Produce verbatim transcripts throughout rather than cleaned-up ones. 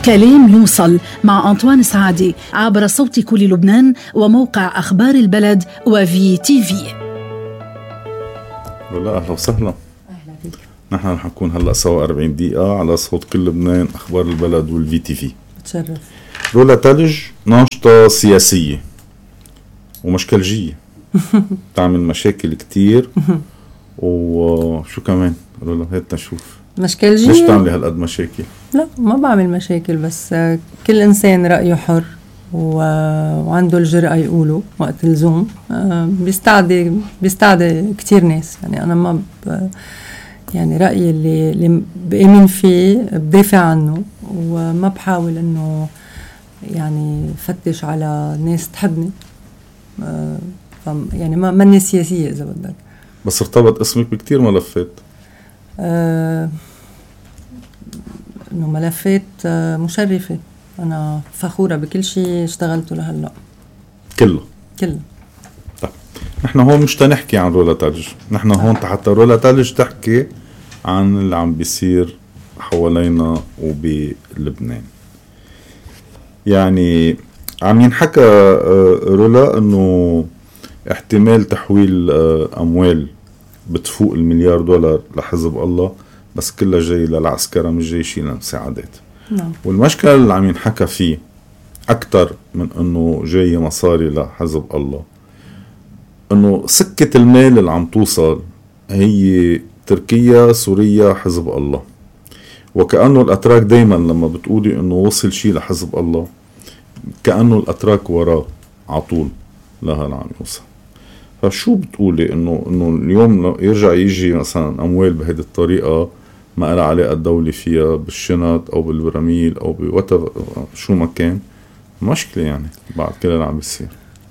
كلام يوصل مع أنطوان سعادي عبر صوت كل لبنان وموقع أخبار البلد وفي تي في. والله أهلا وسهلا. أهلا بك. نحن رح نكون هلأ سوا أربعين دقيقة على صوت كل لبنان، أخبار البلد والفي تي في. بتشرف. رولا تلج ناشطة سياسية ومشكلجية تعمل مشاكل كتير. وشو كمان رولا؟ هات نشوف. مشكلجية؟ ليش تعملي هالقد مشاكل؟ لا ما بعمل مشاكل، بس كل إنسان رأيه حر و... وعنده الجرأة يقوله وقت اللزوم. بيستعدي بيستعدي كتير ناس. يعني أنا ما ب... يعني رأيي اللي, اللي بأمن فيه بدافع عنه، وما بحاول إنه يعني فتش على ناس تحبني. ف... يعني ما مني سياسية إذا بدك. بس ارتبط اسمك بكتير ملفات. أه... إنه ملفات مشرفة. أنا فخورة بكل شيء اشتغلته لهلأ. كله كله. طيب نحن هون مش تنحكي عن رولا تلج، نحن هون حتى رولا تلج تحكي عن اللي عم بيصير حوالينا وبلبنان. يعني عم ينحكى رولا انه احتمال تحويل اموال بتفوق المليار دولار لحزب الله، بس كلها جاي للعسكرة مش جاي شيء للمساعدات. نعم. والمشكلة اللي عم ينحكى فيه أكتر من أنه جاي مصاري لحزب الله، أنه سكة المال اللي عم توصل هي تركيا سوريا حزب الله. وكأنه الأتراك دايما لما بتقولي أنه وصل شيء لحزب الله كأنه الأتراك وراه عطول لها اللي عم يوصل. فشو بتقولي انه انه اليوم يرجع يجي مثلا اموال بهذه الطريقه ما لها علاقه الدوله فيها بالشنط او بالبراميل او بوات شو ما كان، مشكله يعني بعد كل اللي عم بيصير.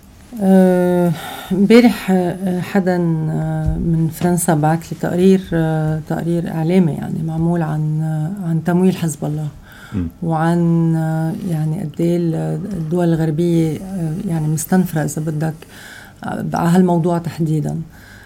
امبارح أه حدا من فرنسا بعت لي تقرير أه تقرير اعلامي يعني معمول عن عن تمويل حزب الله م. وعن أه يعني قد ايه الدول الغربيه أه يعني مستنفره اذا بدك على هالموضوع تحديدا.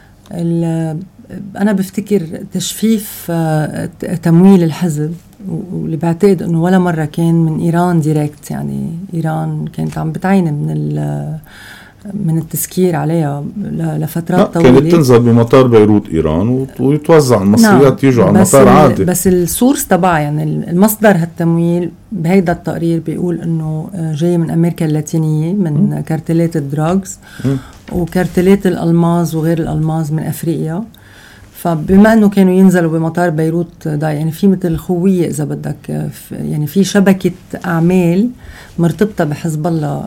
أنا بفتكر تجفيف تمويل الحزب واللي بعتقد أنه ولا مرة كان من إيران ديريكت. يعني إيران كانت عم بتعين من من التسكير عليها لفترات طويلة. كانت تنزل بمطار بيروت إيران ويتوزع المصريات يجوا على المطار عادي. بس السورس تبع يعني المصدر هالتمويل بهيدا التقرير بيقول أنه جاي من أمريكا اللاتينية من م. كارتلات الدراغز م. وكارتلات الألماس وغير الألماس من أفريقيا. فبما أنه كانوا ينزلوا بمطار بيروت دا يعني في مثل خوية إذا بدك، يعني في شبكة أعمال مرتبطة بحزب الله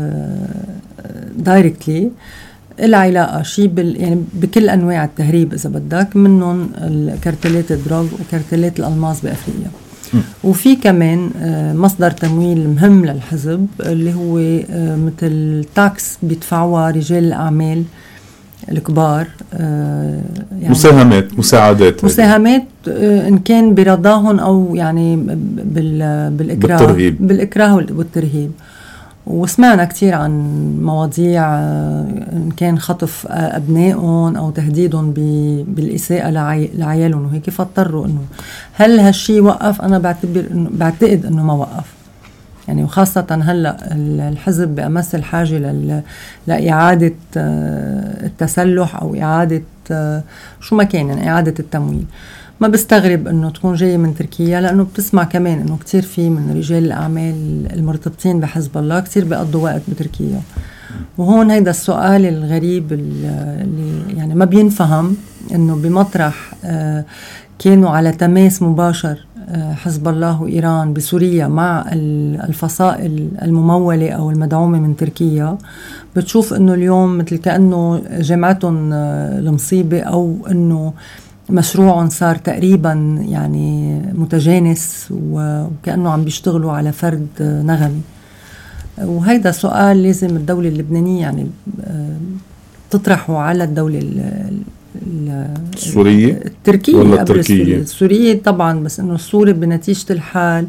دايركتلي العلاقة شيء بال يعني بكل أنواع التهريب إذا بدك، منهم الكارتلات الدراغ وكارتلات الألماس بأفريقيا. م. وفي كمان مصدر تمويل مهم للحزب اللي هو مثل تاكس بيدفعوها رجال الأعمال الكبار، يعني مساهمات مساعدات مساهمات إن كان برضاهم أو يعني بالإكراه بالترهيب. بالإكراه والترهيب. وسمعنا كتير عن مواضيع إن كان خطف أبنائهم أو تهديدهم بالإساءة لعيالهم وهيك، فاضطروا إنه هل هالشي وقف؟ أنا بعتبر إنه بعتقد إنه ما وقف يعني. وخاصة هلأ الحزب بأمس الحاجة لل... لإعادة التسلح أو إعادة شو ما كان يعني إعادة التمويل. ما بستغرب إنه تكون جاية من تركيا، لأنه بتسمع كمان إنه كتير في من رجال الأعمال المرتبطين بحزب الله كتير بيقضوا وقت بتركيا. وهون هيدا السؤال الغريب اللي يعني ما بينفهم، إنه بمطرح كانوا على تماس مباشر حزب الله وإيران بسوريا مع الفصائل الممولة أو المدعومة من تركيا، بتشوف إنه اليوم مثل كأنه جمعتهم المصيبة أو إنه مشروع صار تقريبا يعني متجانس وكأنه عم بيشتغلوا على فرد نغمي. وهيدا سؤال لازم الدولة اللبنانية يعني تطرحه على الدولة السورية التركية ولا التركية؟ السورية طبعا، بس إنه السوري بنتيجة الحال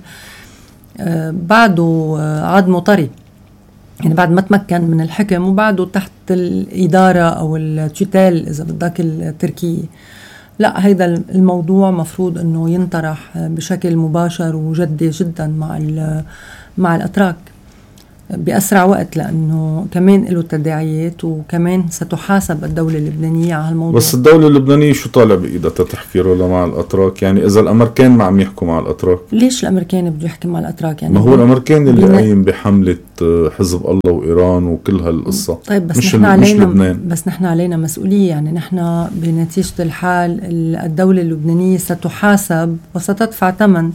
بعده عظمه طري يعني بعد ما تمكن من الحكم وبعده تحت الإدارة أو التوتال إذا بدك التركية. لا، هيدا الموضوع مفروض أنه ينطرح بشكل مباشر وجدي جدا مع مع الأتراك بأسرع وقت، لأنه كمان له تداعيات وكمان ستحاسب الدولة اللبنانية على الموضوع. بس الدولة اللبنانية شو طالع بإيدها تحكي رولا مع الأتراك؟ يعني إذا الأمريكان ما عم يحكوا مع الأتراك، ليش الأمريكان بده يحكي مع الأتراك؟ يعني ما هو الأمريكان اللي بنا... قايم بحملة حزب الله وإيران وكل هالقصة. طيب بس مش نحن علينا لبنان. بس نحن علينا مسؤولية. يعني نحن بنتيجة الحال الدولة اللبنانية ستحاسب وستدفع ثمن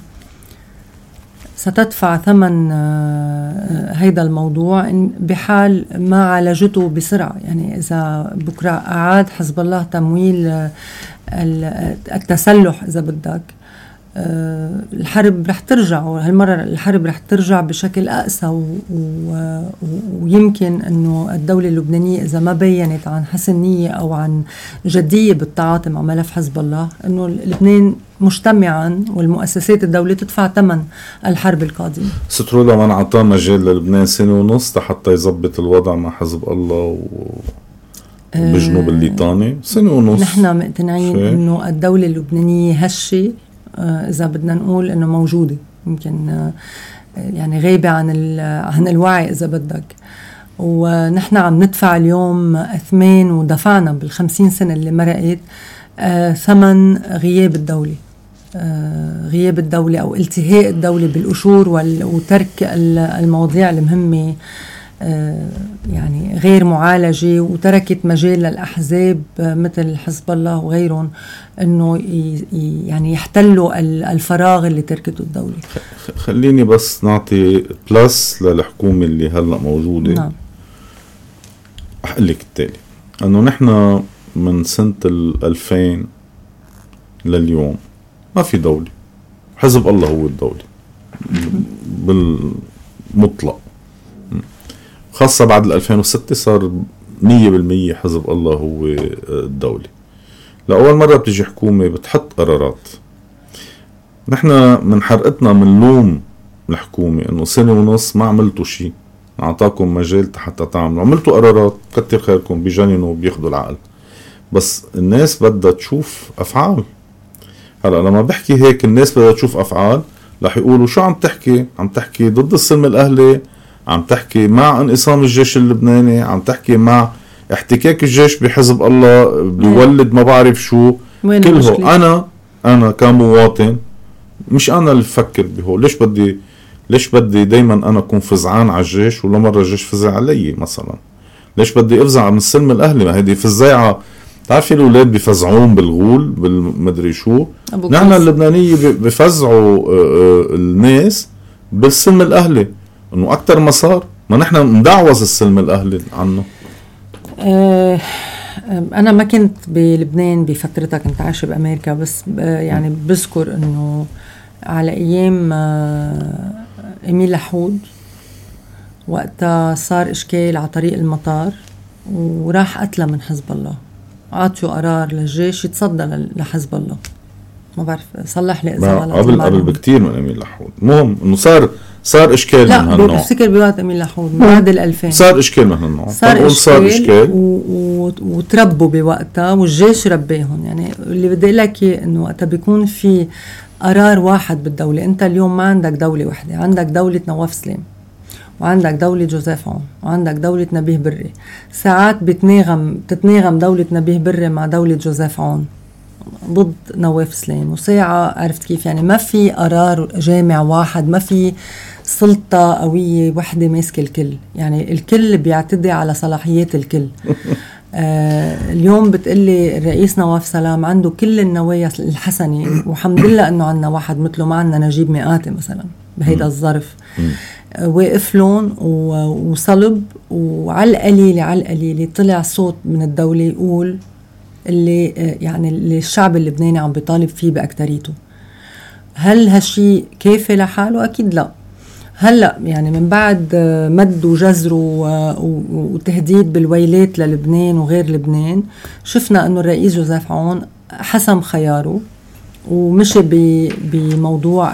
ستدفع ثمن هيدا الموضوع بحال ما عالجته بسرعة. يعني إذا بكرة أعاد حزب الله تمويل التسلح إذا بدك، الحرب رح ترجع، وهالمرة الحرب رح ترجع بشكل أقسى و... و... ويمكن أنه الدولة اللبنانية إذا ما بيّنت عن حسن نية أو عن جدية بالتعاطي مع ملف حزب الله، أنه لبنان مجتمعا والمؤسسات الدولية تدفع ثمن الحرب القادمة. سترولا ما انعطى مجال للبنان سنة ونص حتى يضبط الوضع مع حزب الله و... بجنوب الليطاني سنة ونص. نحن مقتنعين أنه الدولة اللبنانية هالشي إذا بدنا نقول إنه موجودة، يمكن يعني غايبة عن عن الوعي إذا بدك. ونحن عم ندفع اليوم أثمان ودفعنا بالخمسين سنة اللي مرقت آه ثمن غياب الدولة، آه غياب الدولة أو التهاء الدولة بالقشور وترك المواضيع المهمة آه يعني غير معالجة، وتركت مجال للأحزاب مثل حزب الله وغيرهم أنه يعني يحتلوا الفراغ اللي تركته الدولة. خليني بس نعطي بلس للحكومة اللي هلأ موجودة. نعم. أحقلك التالي أنه نحن من سنة الألفين لليوم ما في دولة، حزب الله هو الدولة بالمطلق، خاصة بعد الألفين وستة صار مية بالمية حزب الله هو الدولة. لأول مرة بتجي حكومة بتحط قرارات. نحن من حرقتنا من لوم الحكومة انه سنة ونص ما عملتوا شيء، اعطاكم مجال حتى تعملوا، عملتوا قرارات كتر خيركم، بيجننوا وبياخدوا العقل، بس الناس بدها تشوف افعال. هلا لما بحكي هيك الناس بدها تشوف افعال، رح يقولوا شو عم تحكي؟ عم تحكي ضد السلم الاهلي، عم تحكي مع انقسام الجيش اللبناني، عم تحكي مع احتكاك الجيش بحزب الله بيولد ما بعرف شو كله. انا انا كمواطن مش انا اللي بفكر بهو. ليش بدي ليش بدي دايما انا اكون فزعان على الجيش ولا مرة الجيش فزع علي مثلا؟ ليش بدي افزع من السلم الاهلي؟ ما هيدي فزاعة. تعرفي الاولاد بيفزعون بالغول بالمدري شو، نحن اللبنانية بفزعوا الناس بالسلم الاهلي، انه اكتر ما صار ما نحن ندعوز السلم الاهلي عنه. أه انا ما كنت بلبنان بفترتها، كنت عايشة بامريكا، بس يعني بذكر انه على ايام إميل لحود وقتها صار اشكال على طريق المطار وراح قتله من حزب الله، عطوا قرار للجيش يتصدى لحزب الله. ما بعرف صلح لي اذا غلط. قبل قبل بكتير من إميل لحود. المهم انه صار صار اشكال من هالنوع. لا بفتكر بوقت إميل لحود بعد الألفين صار اشكال من هالنوع، صار اشكال, صار إشكال و... و... وتربوا بوقتها والجيش ربيهم. يعني اللي بدي اقول لك انه وقتها بيكون في قرار واحد بالدوله، انت اليوم ما عندك دوله واحده، عندك دوله نواف سليم وعندك دولة جوزيف عون وعندك دولة نبيه بري. ساعات بتناغم تتناغم دولة نبيه بري مع دولة جوزيف عون ضد نواف سليم، وساعة عرفت كيف. يعني ما في قرار جامع واحد، ما في سلطة قوية وحدة ماسكة الكل، يعني الكل بيعتدي على صلاحيات الكل. آه اليوم بتقلي الرئيس نواف سلام عنده كل النوايا الحسنة، وحمد لله انه عنا واحد مثله، ما عنا نجيب مئاتي مثلا بهيدا الظرف واقف لون وصلب، وعلى القليلة على القليلة طلع صوت من الدولة يقول اللي يعني اللي الشعب اللبناني عم بيطالب فيه بأكتريته. هل هالشي كافي لحاله؟ أكيد لا. هلأ يعني من بعد مد وجزر وتهديد بالويلات للبنان وغير لبنان، شفنا أنه الرئيس جوزيف عون حسم خياره ومشي بموضوع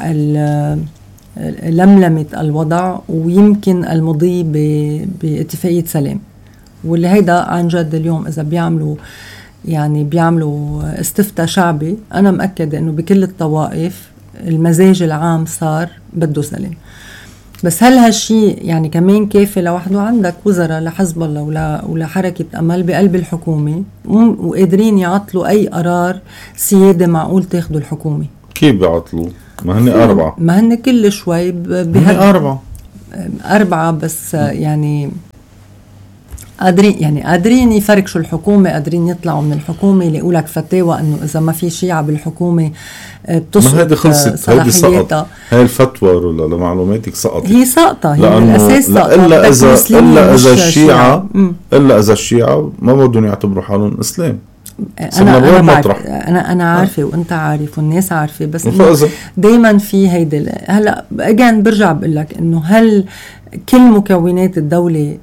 لملمة الوضع، ويمكن المضي باتفاقية سلام، واللي هيدا عن جد اليوم إذا بيعملوا يعني بيعملوا استفتاء شعبي، أنا مأكدة أنه بكل الطوائف المزاج العام صار بده سلام. بس هل هالشي يعني كمان كافي لوحده؟ عندك وزراء لحزب الله ولا ولا حركة أمل بقلب الحكومة وقادرين يعطلوا أي قرار سيادة معقول تاخدوا الحكومة. كيف بيعطلوا؟ ما هن أربعة، ما هن كل شوي بهن أربعة أربعة بس يعني قادرين يعني قادرين يفركشوا الحكومة، قادرين يطلعوا من الحكومة اللي يقولك فتاوى انه اذا ما في شيعة بالحكومة بتسقط صلاحياتها. هاي الفتوى ولا لمعلوماتك سقطت؟ هي سقطة، هي بالاساس سقطة. الا اذا الا اذا الشيعة الا اذا الشيعة ما بدهم يعتبروا حالهم اسلام. انا انا بعرف، انا انا عارفه وانت عارف والناس عارفه، بس دايما في هيدي. هلا اجان برجع بقول لك انه هل كل مكونات الدولة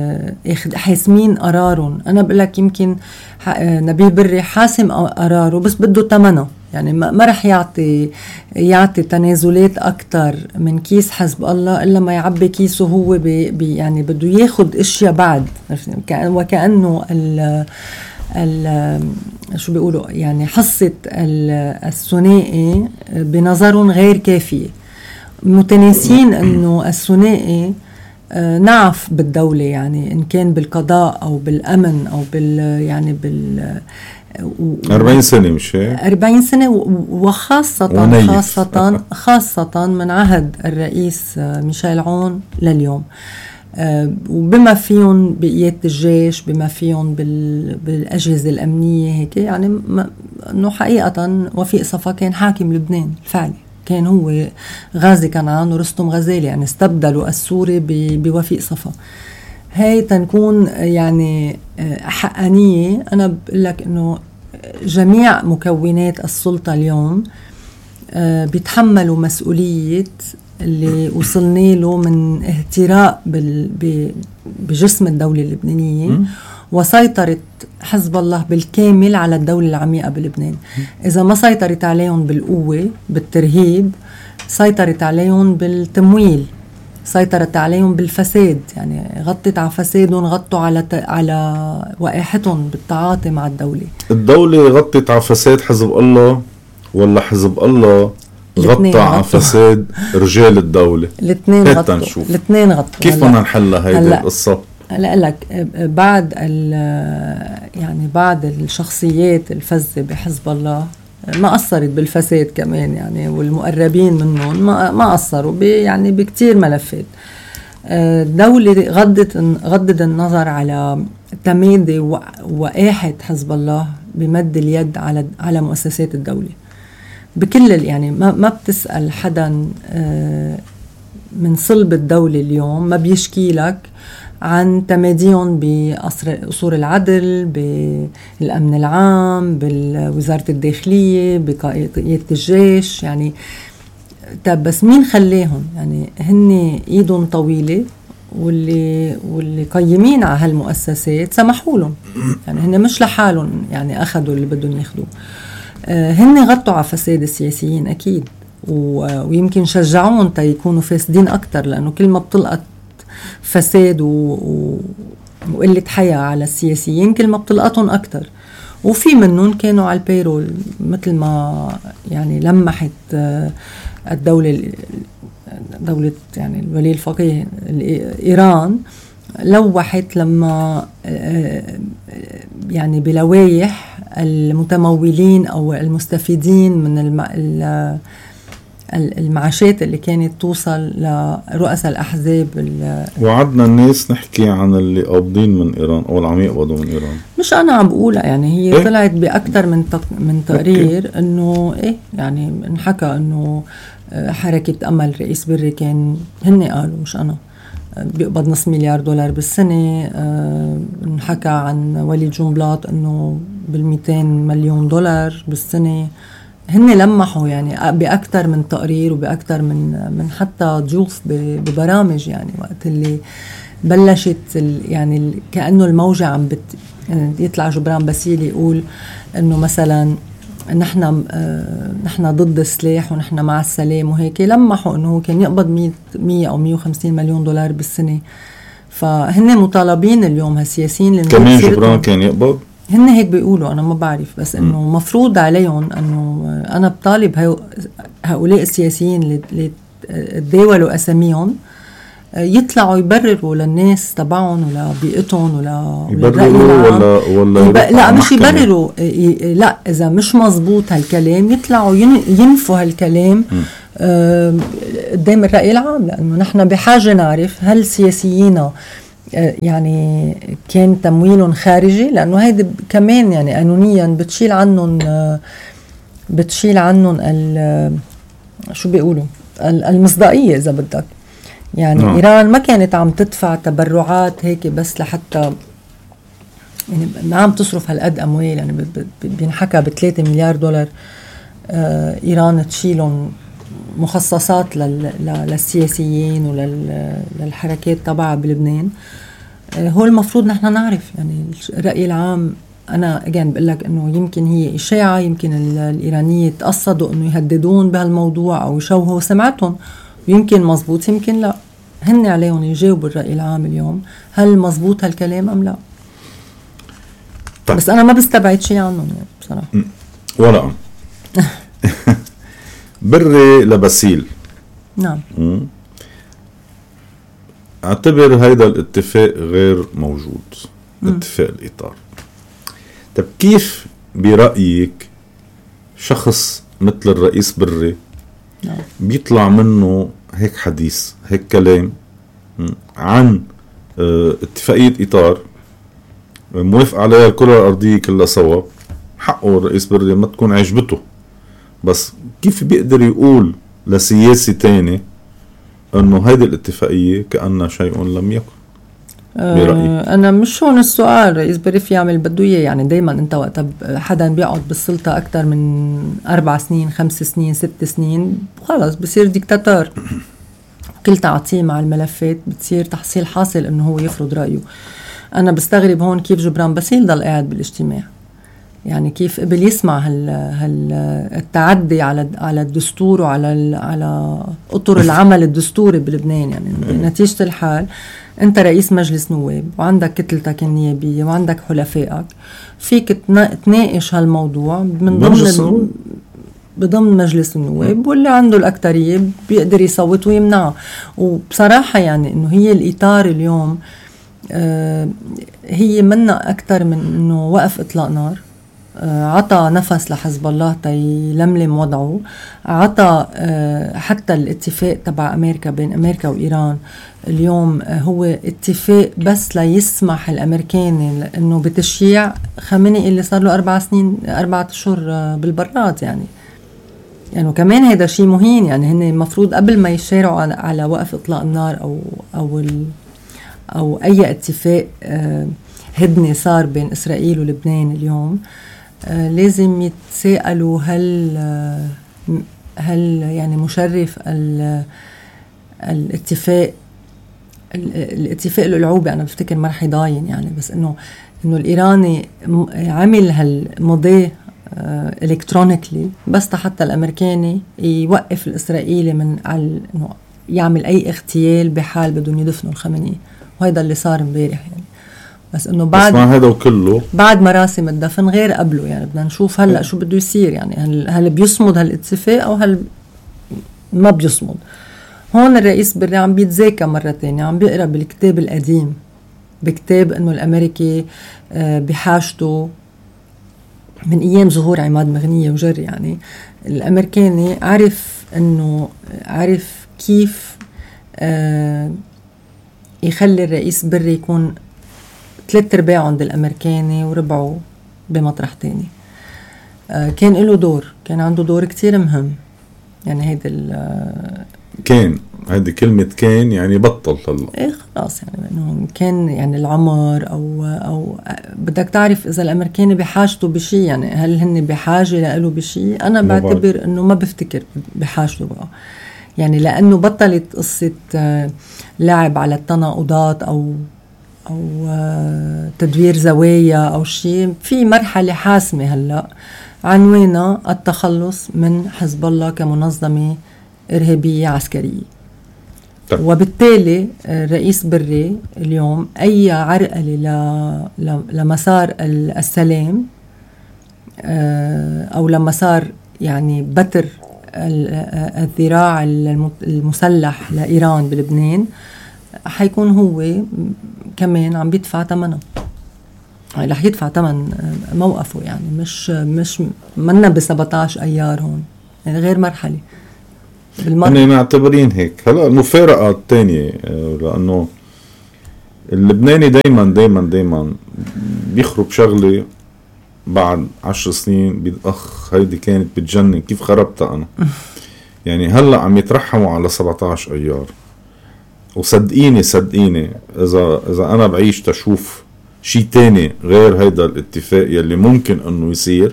حاسمين قرارهم؟ أنا بقول لك يمكن نبيل بري حاسم قراره بس بده ثمنه، يعني ما رح يعطي يعطي تنازلات أكتر من كيس حزب الله إلا ما يعبي كيسه هو بي يعني بده ياخد اشياء بعد، وكأنه ال ال شو بيقولوا يعني حصة الثنائي بنظرهم غير كافية، متناسين انه الثنائي نعف بالدولة، يعني ان كان بالقضاء او بالامن او بال يعني بال أربعين سنة مش هيك؟ أربعين سنة وخاصة ونيف. خاصة خاصة من عهد الرئيس ميشيل عون لليوم، وبما فيهم بقيادة الجيش، بما فيهم بالأجهزة الأمنية هيك، يعني انه حقيقة وفيق صفا كان حاكم لبنان الفعلي، كان هو غازي كنعان ورستم غزالي، يعني استبدلوا السوري بوفيق صفا. هاي تنكون يعني حقانية. أنا بقول لك إنه جميع مكونات السلطة اليوم بيتحملوا مسؤولية اللي وصلنا له من اهتراء بجسم الدولة اللبنانية وسيطرت حزب الله بالكامل على الدولة العميقة بلبنان. إذا ما سيطرت عليهم بالقوة بالترهيب، سيطرت عليهم بالتمويل، سيطرت عليهم بالفساد، يعني غطت على فسادهم، غطوا على ت... على وقاحتهم بالتعاطي مع الدولة. الدولة غطت على فساد حزب الله ولا حزب الله غطى على فساد رجال الدولة؟ الاثنين غطوا، الاثنين غطوا. كيف بدنا نحلها هيدي القصة؟ هلا لك بعد يعني بعد الشخصيات الفذة بحزب الله ما قصرت بالفساد كمان، يعني والمقربين منهم ما ما قصروا يعني بكتير ملفات. الدولة غضت غضت النظر على تمادي وقاحة حزب الله بمد اليد على على مؤسسات الدولة بكل، يعني ما ما بتسأل حدا من صلب الدولة اليوم ما بيشكي لك عن تماديهم بقصور العدل، بالأمن العام، بوزارة الداخلية، بقيادة الجيش. يعني طب بس مين خليهم؟ يعني هن ايدهم طويلة، واللي واللي قيمين على هالمؤسسات سمحوا لهم، يعني هن مش لحالهم يعني أخذوا اللي بدهم ياخدوه. هن غطوا على فساد السياسيين أكيد، ويمكن شجعون تا يكونوا فاسدين أكتر، لأنه كل ما بتلقط فساد وقلة حياة على السياسيين كل ما بتلقطهم أكتر. وفي منهم كانوا على البيرول، مثل ما يعني لمحت الدولة دولة يعني الولي الفقيه إيران، لوحت لما يعني بلوايح المتمولين أو المستفيدين من الم... المعاشات اللي كانت توصل لرؤساء الأحزاب. وعدنا الناس نحكي عن اللي قابضين من إيران أو العم يقبضوا من إيران. مش أنا عم بقولها، يعني هي إيه؟ طلعت بأكتر من تق... من تقرير إنه إيه، يعني انحكى إنه حركة أمل رئيس بري كان، هن قالوا مش أنا، بيقبض نص مليار دولار بالسنة. اه انحكى عن وليد جنبلاط إنه بالمئتين مليون دولار بالسنة. هن لمحوا يعني بأكتر من تقرير وبأكتر من من حتى ضيوف ببرامج، يعني وقت اللي بلشت يعني كأنه الموجة عم بت يعني يطلع جبران باسيلي يقول إنه مثلا نحن آه نحن ضد السلاح ونحن مع السلام وهيك، لمحوا إنه هو كان يقبض مية أو مية وخمسين مليون دولار بالسنة. فهن مطالبين اليوم هالسياسيين كمان جبران كان يقبض هن هيك بيقولوا، أنا ما بعرف، بس إنه مفروض عليهم إنه أنا بطالب هؤلاء السياسيين اللي تداولوا أساميهم يطلعوا يبرروا للناس تبعهم ولا بيئتهم ولا يبرروا ولا ولا يب... لا مش يبرروا ي... لا إذا مش مزبوط هالكلام يطلعوا ين... ينفوا هالكلام قدام آه... الرأي العام، لأنه نحن بحاجة نعرف هل سياسيين يعني كان تمويلهم خارجي، لأنه هيدي كمان يعني قانونيا بتشيل عنهم بتشيل عنهم ال شو بيقولوا المصداقية إذا بدك. يعني نعم. إيران ما كانت عم تدفع تبرعات هيك بس لحتى يعني ما عم تصرف هالقد أموال، يعني بينحكى بثلاثة مليار دولار آه إيران تشيلهم مخصصات لل... للسياسيين وللحركات تبعها بلبنان. هو المفروض نحن نعرف يعني الرأي العام. أنا أجان بقول لك إنه يمكن هي إشاعة، يمكن الإيرانية تقصدوا إنه يهددون بهالموضوع أو يشوهوا سمعتهم، يمكن مزبوط يمكن لا. هن عليهم يجاوبوا الرأي العام اليوم هل مزبوط هالكلام أم لا. طيب. بس أنا ما بستبعد شيء عنهم يعني بصراحة ولا بري لبسيل. نعم. م. اعتبر هيدا الاتفاق غير موجود، م. اتفاق الإطار. طب كيف برأيك شخص مثل الرئيس بري نعم. بيطلع منه هيك حديث هيك كلام م. عن اه اتفاقية إطار موافق عليها الكرة الأرضية كلها سوا؟ حقه الرئيس بري ما تكون عجبته، بس كيف بيقدر يقول لسياسي تاني انه هيدي الاتفاقية كأنها شيء لم يكن؟ أه انا مش هون السؤال. رئيس بري في يعمل بده اياه، يعني دايما انت وقت حدا بيقعد بالسلطة اكتر من اربع سنين خمس سنين ست سنين خلص بصير ديكتاتور، كل تعطيه مع الملفات بتصير تحصيل حاصل انه هو يفرض رأيه. انا بستغرب هون كيف جبران باسيل ضل قاعد بالاجتماع، يعني كيف قبل يسمع هال هال التعدي على على الدستور وعلى على اطر العمل الدستوري بلبنان. يعني نتيجة الحال انت رئيس مجلس نواب وعندك كتلتك النيابية وعندك حلفائك، فيك تناقش هالموضوع من ضمن بضمن مجلس النواب، واللي عنده الأكترية بيقدر يصوت ويمنعه. وبصراحة يعني انه هي الإطار اليوم آه هي منا أكتر من انه وقف إطلاق نار، عطى نفس لحزب الله تيلملم وضعه، عطى حتى الاتفاق تبع أمريكا بين أمريكا وإيران اليوم هو اتفاق بس ليسمح الأمريكاني إنه بتشييع خامنئي اللي صار له أربع سنين أربعة أشهر بالبراد. يعني يعني كمان هذا شيء مهين، يعني هن المفروض قبل ما يشارعوا على وقف إطلاق النار أو أو أو أي اتفاق هدنة صار بين إسرائيل ولبنان اليوم آه لازم يتساءلوا هل آه هل يعني مشرف الاتفاق الاتفاق الألعوبي أنا بفتكر ما رح يضاين يعني، بس إنه إنه الإيراني عمل هالمضي آه إلكترونيكلي بس حتى الأمريكاني يوقف الإسرائيلي من على إنه يعمل أي اغتيال بحال بدهم يدفنوا الخامنئي، وهذا اللي صار امبارح يعني. بس انه بعد بس هذا وكله بعد مراسم الدفن غير قبله، يعني بدنا نشوف هلا شو بده يصير، يعني هل هل بيصمد هالاتفاق او هل ما بيصمد. هون الرئيس بري عم بيتذاكى مرة تانية، عم بيقرأ بالكتاب القديم، بكتاب انه الامريكي بحاجته من ايام ظهور عماد مغنية وجري. يعني الامريكاني عرف انه عرف كيف يخلي الرئيس بري يكون ثلاث ارباعه عند الامريكاني وربعه بمطرح تاني. آه كان له دور، كان عنده دور كتير مهم. يعني هيدا كان هيدي كلمة كان يعني بطل هلا ايه خلاص، يعني انه كان يعني العمر او او بدك تعرف اذا الامريكاني بحاجته بشيء، يعني هل هن بحاجة له بشيء؟ انا بعتبر انه ما بفتكر بحاجته بقى، يعني لانه بطلت قصة آه لعب على التناقضات او أو تدوير زوايا أو شيء. في مرحلة حاسمة هلأ عنوانها التخلص من حزب الله كمنظمة إرهابية عسكرية، طيب. وبالتالي الرئيس بري اليوم أي عرقلة لمسار السلام أو لمسار يعني بتر الذراع المسلح لإيران بلبنان حيكون هو كمان عم بيدفع ثمنه، رح يدفع ثمن موقفه. يعني مش مش منا ب سبعتاشر أيار هون، يعني غير مرحلة بالمرة. أنا معتبرين هيك. هلا المفارقة الثانية لأنه اللبناني دايما دايما دايما بيخرب شغلة بعد عشر سنين بيتأخ هيدي كانت بتجنن كيف خربتها أنا. يعني هلأ عم يترحموا على سبعتاشر أيار، وصدقيني صدقيني إذا إذا أنا بعيش تشوف شيء تاني غير هيدا الاتفاق يلي ممكن إنه يصير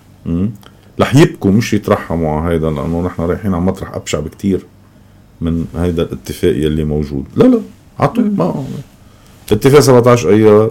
رح يبكوا مش يترحموا على هيدا، لأنه نحن رايحين على مطرح أبشع بكتير من هيدا الاتفاق يلي موجود. لا لا عطوا ما اتفاق سبعتاشر أيار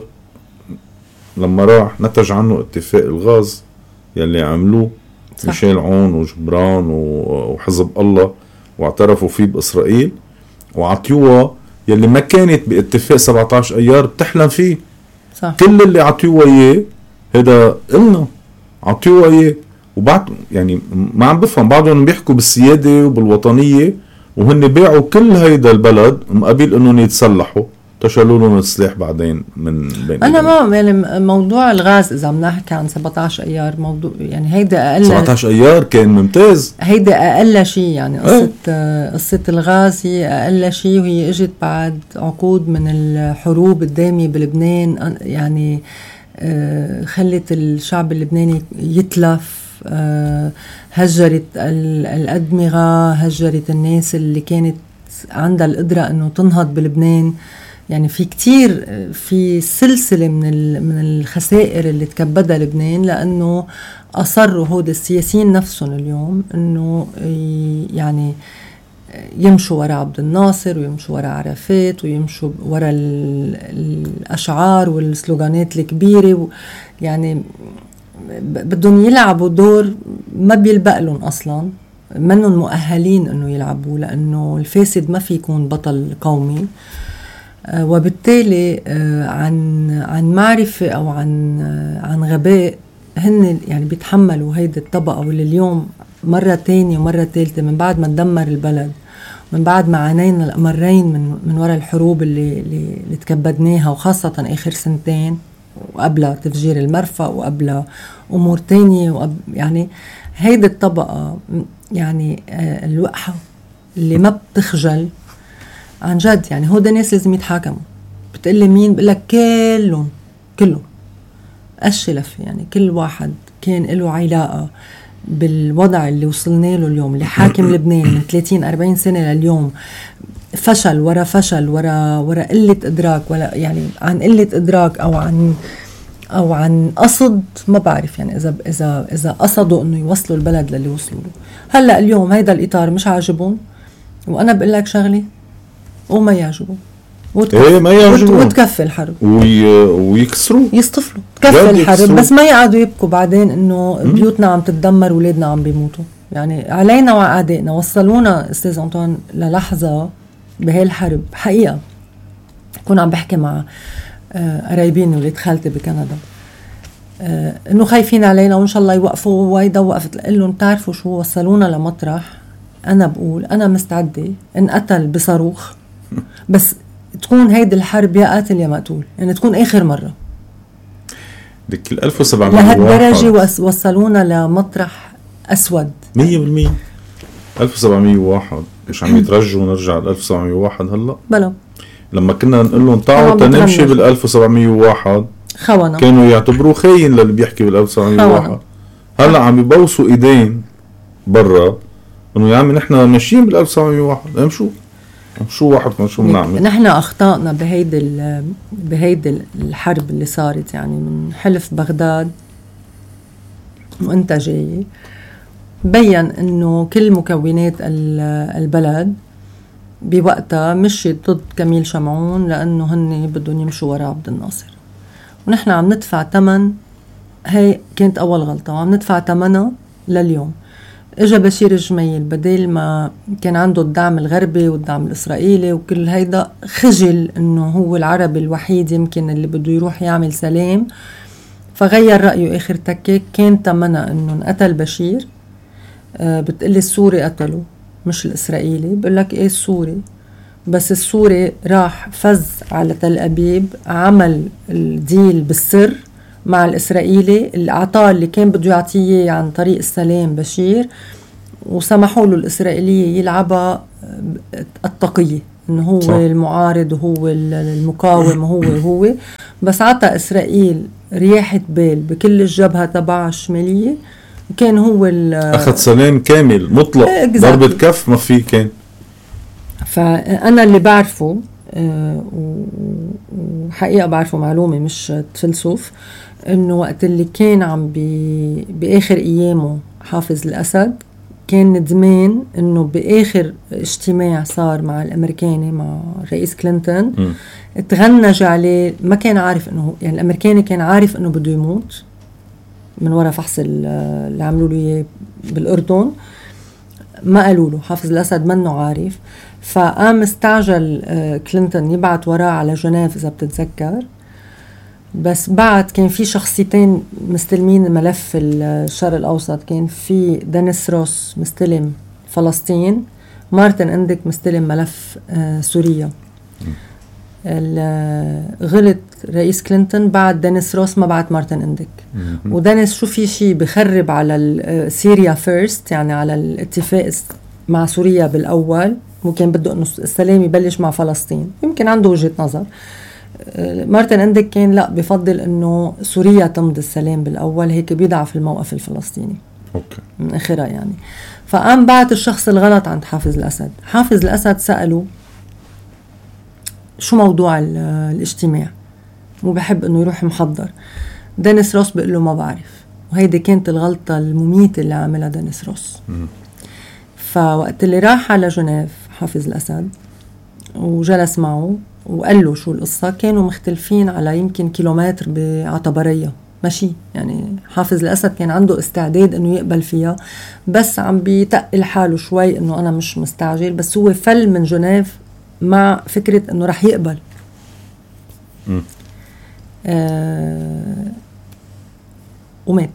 لما راح نتج عنه اتفاق الغاز يلي عملوه ميشيل عون وجبران وحزب الله واعترفوا فيه بإسرائيل، وعطيوها يلي ما كانت باتفاق سبعتاشر أيار بتحلم فيه. صح. كل اللي عطيوها إياه هذا قلنا عطيوها إياه، وبعد يعني ما عم بفهم بعضهم بيحكوا بالسيادة وبالوطنية وهن باعوا كل هيدا البلد مقابل انهم يتسلحوا تشالوا لهم السلاح بعدين من بين. انا ما يعني موضوع الغاز اذا عم نحكي عن سبعتاشر ايار موضوع يعني هيدا اقل سبعتاشر ايار كان ممتاز، هيدا اقل شيء يعني قصه اه؟ قصه الغاز هي اقل شيء، وهي اجت بعد عقود من الحروب الداميه بلبنان يعني اه خلت الشعب اللبناني يتلف، اه هجرت الادمغه، هجرت الناس اللي كانت عندها القدره انه تنهض بلبنان. يعني في كتير في سلسلة من من الخسائر اللي تكبدها لبنان، لأنه أصروا هود السياسيين نفسهم اليوم أنه يعني يمشوا وراء عبد الناصر ويمشوا وراء عرفات ويمشوا وراء الأشعار والسلوغانات الكبيرة، يعني بدهم يلعبوا دور ما بيلبق لهم أصلا، منهم مؤهلين أنه يلعبوا، لأنه الفاسد ما في يكون بطل قومي. وبالتالي عن عن معرفة أو عن عن غباء هن يعني بيتحملوا هيدا الطبقة، واللي اليوم مرة تانية ومرة ثالثة من بعد ما تدمر البلد، من بعد ما عانينا الأمرين من من وراء الحروب اللي اللي, اللي تكبدناها، وخاصة آخر سنتين وقبل تفجير المرفأ وقبل أمور تانية وقبل يعني هيدا الطبقة يعني الوقحة اللي ما بتخجل عن جد. يعني هو ده ناس لازم يتحاكموا. بتقلي مين؟ بقلك كلهم كلهم الشلف، يعني كل واحد كان له علاقة بالوضع اللي وصلنا له اليوم، اللي حاكم لبنان من ثلاثين أربعين سنة لليوم، فشل ورا فشل ورا ورا قلة إدراك، ولا يعني عن قلة إدراك أو عن أو عن قصد ما بعرف. يعني إذا إذا إذا قصدوا إنه يوصلوا البلد للي وصلوا له. هلا اليوم هيدا الإطار مش عاجبهم، وأنا بقول لك شغلي وما يعجبوا وتكف... ايه ما يعجبوا وتكفي الحرب وي... ويكسروا يصطفلوا تكفي الحرب، بس ما يقعدوا يبكوا بعدين انه بيوتنا عم تتدمر ولادنا عم بيموتوا. يعني علينا وعادينا وصلونا استاذ أنطوان للحظة بهاي الحرب. حقيقة كنا عم بحكي مع قرايبيني ولاد خالتي بكندا آه انه خايفين علينا وان شاء الله يوقفوا، ويدا وقفت. قال لهم تعرفوا شو وصلونا لمطرح انا بقول انا مستعدة انقتل بصاروخ بس تكون هيدي الحرب يا قاتل يا مقتول، يعني تكون آخر مرة. ديك ال ألف وسبعمية لهالدرجة وصلونا لمطرح أسود مية بالمية. ألف وسبعمية وواحد مش عم يترجوا نرجع ل ألف وسبعمية وواحد هلا؟ بلا لما كنا نقول لهم تعالوا تنمشي بال ألف وسبعمية وواحد خوانا كانوا يعتبروه خاين للي بيحكي بال ألف وسبعمية وواحد. هلا عم يبوسوا ايدين برا انه يا عمي نحن ماشيين بال ألف وسبعمية وواحد، امشوا شو واحد شو بنعمل. نحن اخطأنا بهيدي بهيدي الحرب اللي صارت، يعني من حلف بغداد وانت جاي بين انه كل مكونات البلد بوقتها مشيت ضد كميل شمعون، لانه هن بدهم يمشوا وراء عبد الناصر، ونحن عم ندفع ثمن. هي كانت اول غلطة وعم ندفع ثمنها لليوم. اجا بشير الجميل بدل ما كان عنده الدعم الغربي والدعم الإسرائيلي وكل هيدا، خجل انه هو العربي الوحيد يمكن اللي بده يروح يعمل سلام، فغير رأيه آخر تكة. كان تمنى انه انقتل بشير. آه بتقلي السوري قتله مش الإسرائيلي، بقول لك ايه السوري، بس السوري راح فز على تل أبيب، عمل الديل بالسر مع الإسرائيلي اللي أعطاه اللي كان بده يعطيه عن طريق السلام بشير، وسمحوا له الإسرائيلية يلعبها التقية إنه هو صح. المعارض وهو المقاوم وهو هو بس عطى إسرائيل رياحة بال بكل الجبهة تبع الشمالية. كان هو أخذ سلام كامل مطلق، ضربة كف ما فيه كان. فأنا اللي بعرفه وحقيقة بعرفه معلومة مش تفلسف، إنه وقت اللي كان عم بي بآخر أيامه حافظ الأسد كان ندمان إنه بآخر اجتماع صار مع الأمريكاني مع رئيس كلينتون م. تغنج عليه. ما كان عارف إنه يعني الأمريكاني كان عارف إنه بده يموت من وراء فحص اللي عملوا له بالأردن، ما قالوا له حافظ الأسد منه عارف. فقام استعجل كلينتون يبعت وراه على جنيف إذا بتتذكر، بس بعد كان في شخصيتين مستلمين ملف الشرق الأوسط، كان في دينيس روس مستلم فلسطين، مارتن انديك مستلم ملف سوريا. غلط رئيس كلينتون بعد دينيس روس ما بعت مارتن انديك، ودينيس شو في شيء بخرب على سوريا فيرست، يعني على الاتفاق مع سوريا بالأول، ممكن بده انه السلام يبلش مع فلسطين، يمكن عنده وجهة نظر. مارتن انديك كان لا بفضل انه سوريا تمضي السلام بالاول، هيك بيضعف الموقف الفلسطيني اوكي من اخرها يعني. فقام بعت الشخص الغلط عند حافظ الاسد. حافظ الاسد سأله شو موضوع الاجتماع، مو بحب انه يروح محضر. دينيس روس بيقول له ما بعرف، وهيدي كانت الغلطة المميتة اللي عملها دينيس روس. م. فوقت اللي راح على جنيف حافظ الأسد وجلس معه وقال له شو القصة، كانوا مختلفين على يمكن كيلومتر بعطبرية ماشي، يعني حافظ الأسد كان عنده استعداد انه يقبل فيها، بس عم بيتقل حاله شوي انه انا مش مستعجل، بس هو فل من جنيف مع فكرة انه رح يقبل. آه ومات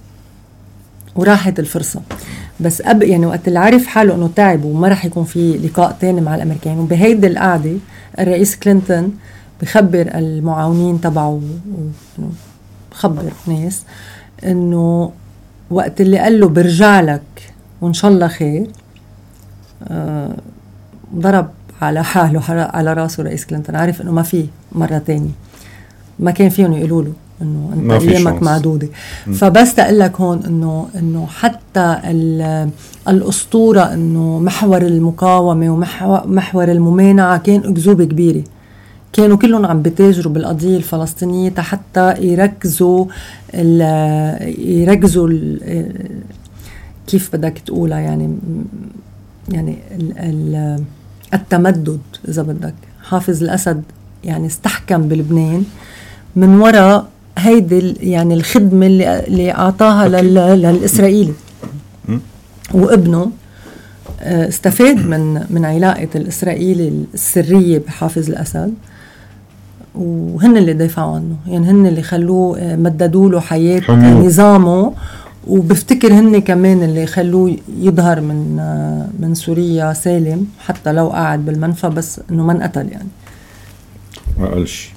وراحت الفرصة. بس أب يعني وقت اللي عرف حاله انه تعب وما رح يكون في لقاء تاني مع الامريكان، وبهيدي القعدة الرئيس كلينتون بخبر المعاونين تبعه بخبر ناس انه وقت اللي قال له برجع لك وان شاء الله خير، آه ضرب على حاله على راسه رئيس كلينتون، عارف انه ما في مرة تانية، ما كان فيهم يقولوا له انه انت ايامك معدوده. فبس تقول لك هون انه انه حتى الاسطوره انه محور المقاومه ومحور الممانعه كان اكذوبه كبيره، كانوا كلهم عم بيتاجروا بالقضيه الفلسطينيه حتى يركزوا ال يركزوا ال كيف بدك تقولها يعني يعني ال ال التمدد اذا بدك. حافظ الاسد يعني استحكم بلبنان من وراء هيدي يعني الخدمة اللي, اللي أعطاها للإسرائيلي، وابنه استفاد من من علاقة الإسرائيلي السرية بحافظ الأسد، وهن اللي دافعوا عنه، يعني هن اللي خلوه مددوا له حياة حمو. نظامه، وبفتكر هن كمان اللي خلوه يظهر من من سوريا سالم حتى لو قاعد بالمنفى، بس إنه ما انقتل يعني ما قالش.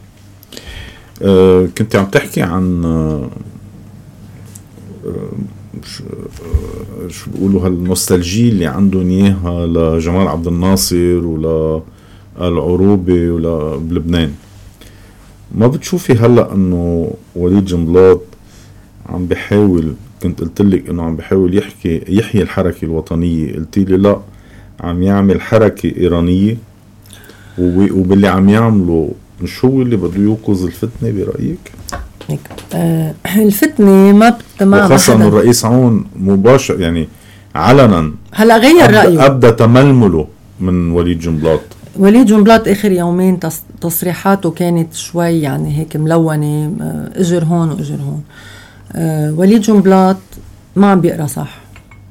أه كنت عم تحكي عن أه شو بيقولوا هالنوستالجية اللي عندهم اياها لجمال عبد الناصر ولا العروبة ولا بلبنان. ما بتشوفي هلا انه وليد جنبلاط عم بيحاول، كنت قلت لك انه عم بيحاول يحكي يحيي الحركة الوطنية، قلت لي لا عم يعمل حركة إيرانية، وباللي عم يعمله مش هو اللي بده يوقظ الفتنة برأيك؟ آه الفتنة ما بتمام، وخاصة انه الرئيس عون مباشر يعني علنا هلا غير أبدأ رأيه، أبدأ تململه من وليد جنبلاط. وليد جنبلاط آخر يومين تصريحاته كانت شوي يعني هيك ملونة، اجر هون واجر هون. آه وليد جنبلاط ما عم بيقرأ صح،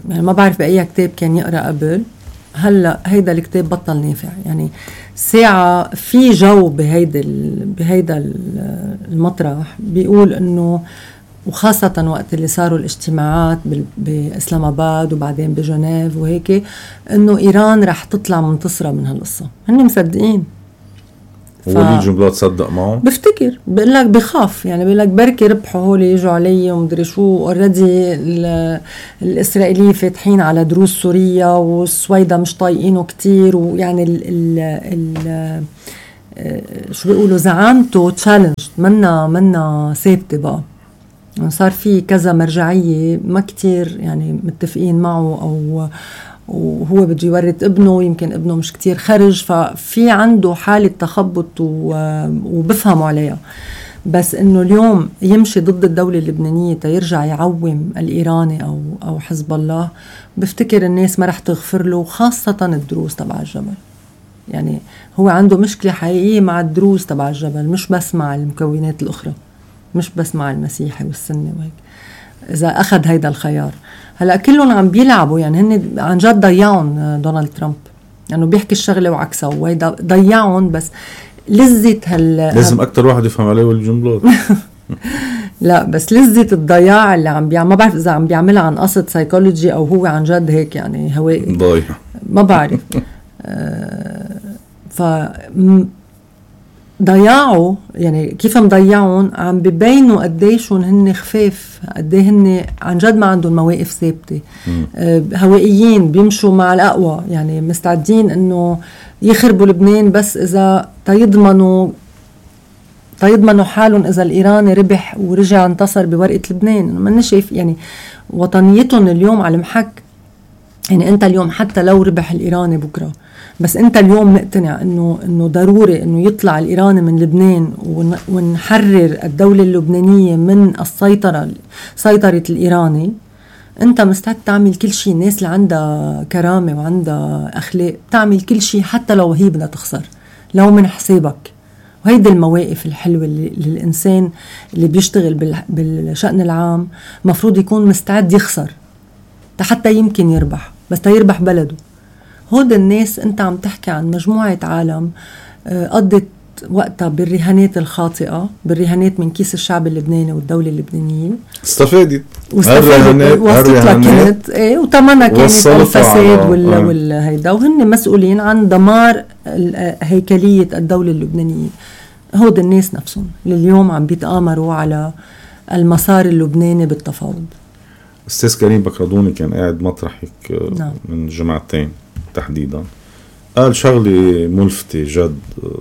يعني ما بعرف بأي كتاب كان يقرأ قبل، هلا هيدا الكتاب بطل نافع. يعني ساعة في جو بهيدا بهيدا المطرح بيقول انه، وخاصة وقت اللي صاروا الاجتماعات بإسلام آباد وبعدين بجنيف وهيك، انه ايران رح تطلع منتصرة من هالقصة. هن مصدقين. وليد جنبلاط صدق معه؟ بفتكر بقول لك بخاف، يعني بقول لك بركي ربحوا هول يجوا علي ومدري شو. اوريدي الاسرائيليين فاتحين على دروس سوريا، والسويدا مش طايقينه كتير، ويعني ال ال ال شو بيقولوا زعامته تشالنج منا منا ثابته بقى. صار في كذا مرجعيه ما كتير يعني متفقين معه، او وهو بده يورد ابنه، يمكن ابنه مش كتير خرج، ففي عنده حالة تخبط وبفهموا عليها. بس انه اليوم يمشي ضد الدولة اللبنانية تيرجع يعوم الإيراني أو, أو حزب الله، بفتكر الناس ما رح تغفر له، خاصة الدروز تبع الجبل. يعني هو عنده مشكلة حقيقية مع الدروز تبع الجبل، مش بس مع المكونات الأخرى، مش بس مع المسيحي والسني وهيك. إذا أخذ هيدا الخيار هلا كلهم عم بيلعبوا، يعني هن عن جد ضيعون دونالد ترامب، يعني بيحكي الشغله وعكسها، وهيدا ضيعون. بس لذة هال لازم اكتر واحد يفهم عليه والجنبلاط. لا بس لذة الضياع اللي عم بيعمل، ما بعرف اذا عم بيعملها عن قصد سايكولوجي او هو عن جد هيك يعني هوائي، ضايع ما بعرف. آه ف ضياعوا يعني كيف مضيعون، عم ببينوا قديشون هن خفاف، قديه هن عن جد ما عندهم مواقف ثابته. آه هوائيين بيمشوا مع الأقوى، يعني مستعدين انه يخربوا لبنان بس اذا تيضمنوا تيضمنوا حالهم اذا الايراني ربح ورجع انتصر بورقه لبنان. ما نشايف يعني وطنيتهم اليوم على المحك. يعني انت اليوم حتى لو ربح الايراني بكره، بس انت اليوم مقتنع انه انه ضروري انه يطلع الايراني من لبنان ونحرر الدوله اللبنانيه من السيطره سيطره الايراني، انت مستعد تعمل كل شيء. الناس اللي عندها كرامه وعندها اخلاق تعمل كل شيء حتى لو هي بدها تخسر، لو من حسابك. وهيدي المواقف الحلوه اللي الانسان اللي بيشتغل بالشأن العام مفروض يكون مستعد يخسر حتى يمكن يربح، بس تيربح بلده. هود الناس انت عم تحكي عن مجموعة عالم قضت وقتها بالرهانات الخاطئة، بالرهانات من كيس الشعب اللبناني والدولة اللبنانية، استفادت واستفادت وصلت لكنت ايه وتمنى كانت الفساد وال آه. والهيدا، وهن مسؤولين عن دمار هيكلية الدولة اللبنانية. هود الناس نفسهم لليوم عم بيتآمروا على المسار اللبناني بالتفاوض. أستاذ كريم بكردوني كان قاعد مطرحك نعم. من جمعتين تحديدا، قال شغلة ملفتة جد